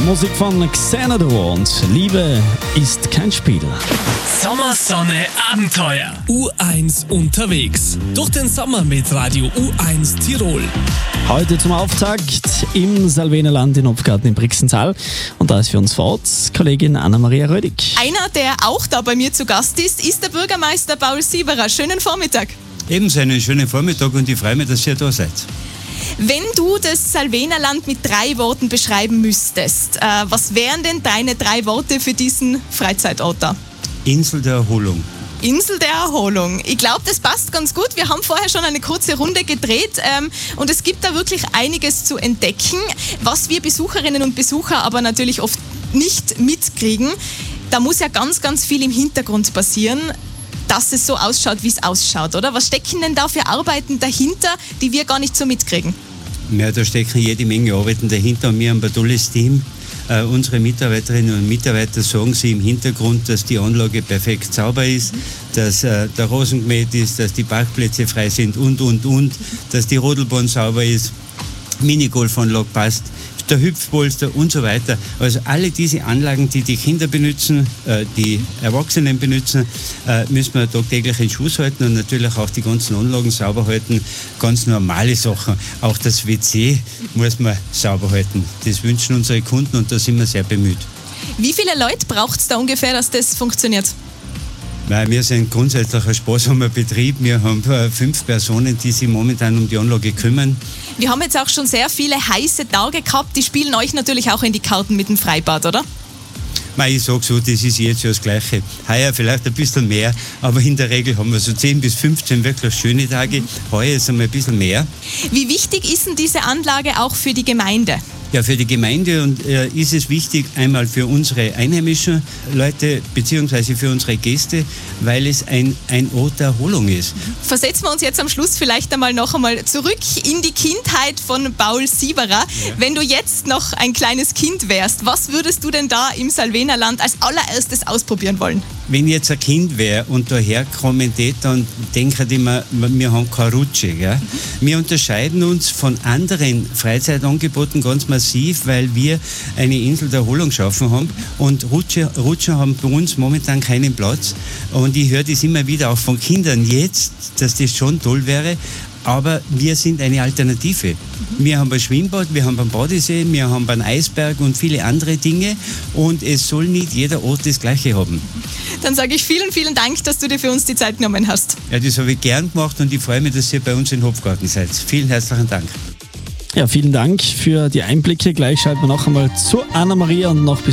Musik von Xanadu und Liebe ist kein Spiel. Sommersonne Abenteuer. U1 unterwegs. Durch den Sommer mit Radio U1 Tirol. Heute zum Auftakt im Salvenerland in Opfgarten in Brixental. Und da ist für uns vor Ort Kollegin Anna-Maria Rödig. Einer, der auch da bei mir zu Gast ist der Bürgermeister Paul Sieberer. Schönen Vormittag. Ebenso einen schönen Vormittag und ich freue mich, dass ihr da seid. Wenn du das Salvenerland mit 3 Worten beschreiben müsstest, was wären denn deine 3 Worte für diesen Freizeitort da? Insel der Erholung. Insel der Erholung. Ich glaube, das passt ganz gut. Wir haben vorher schon eine kurze Runde gedreht und es gibt da wirklich einiges zu entdecken, was wir Besucherinnen und Besucher aber natürlich oft nicht mitkriegen. Da muss ja ganz, ganz viel im Hintergrund passieren, dass es so ausschaut, wie es ausschaut, oder? Was stecken denn da für Arbeiten dahinter, die wir gar nicht so mitkriegen? Ja, da stecken jede Menge Arbeiten dahinter und wir haben ein tolles Team. Unsere Mitarbeiterinnen und Mitarbeiter sagen sie im Hintergrund, dass die Anlage perfekt sauber ist, dass der Rasen gemäht ist, dass die Parkplätze frei sind und, dass die Rodelbahn sauber ist, Minigolfanlage passt, der Hüpfpolster und so weiter. Also alle diese Anlagen, die die Kinder benutzen, die Erwachsenen benutzen, müssen wir tagtäglich in Schuss halten und natürlich auch die ganzen Anlagen sauber halten. Ganz normale Sachen. Auch das WC muss man sauber halten. Das wünschen unsere Kunden und da sind wir sehr bemüht. Wie viele Leute braucht es da ungefähr, dass das funktioniert? Wir sind grundsätzlich ein sparsamer Betrieb. Wir haben 5 Personen, die sich momentan um die Anlage kümmern. Wir haben jetzt auch schon sehr viele heiße Tage gehabt. Die spielen euch natürlich auch in die Karten mit dem Freibad, oder? Ich sage so, das ist jetzt schon das Gleiche. Heuer vielleicht ein bisschen mehr, aber in der Regel haben wir so 10 bis 15 wirklich schöne Tage. Heuer ist einmal ein bisschen mehr. Wie wichtig ist denn diese Anlage auch für die Gemeinde? Ja, für die Gemeinde ist es wichtig, einmal für unsere einheimischen Leute bzw. für unsere Gäste, weil es ein Ort der Erholung ist. Versetzen wir uns jetzt am Schluss vielleicht noch einmal zurück in die Kindheit von Paul Sieberer. Ja. Wenn du jetzt noch ein kleines Kind wärst, was würdest du denn da im Salvenerland als allererstes ausprobieren wollen? Wenn ich jetzt ein Kind wäre und daherkommen würde, dann denke ich immer, wir haben keine Rutsche. Gell? Wir unterscheiden uns von anderen Freizeitangeboten ganz massiv, weil wir eine Insel der Erholung geschaffen haben und Rutschen haben bei uns momentan keinen Platz. Und ich höre das immer wieder auch von Kindern jetzt, dass das schon toll wäre. Aber wir sind eine Alternative. Wir haben ein Schwimmbad, wir haben einen Badesee, wir haben einen Eisberg und viele andere Dinge. Und es soll nicht jeder Ort das Gleiche haben. Dann sage ich vielen, vielen Dank, dass du dir für uns die Zeit genommen hast. Ja, das habe ich gern gemacht und ich freue mich, dass ihr bei uns in Hopfgarten seid. Vielen herzlichen Dank. Ja, vielen Dank für die Einblicke. Gleich schalten wir noch einmal zu Anna-Maria und noch bis